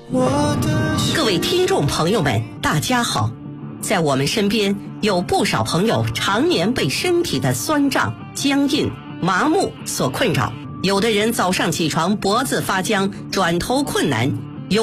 各位听众朋友们，大家好。在我们身边有不少朋友常年被身体的酸胀、僵硬、麻木所困扰，有的人早上起床脖子发僵，转头困难，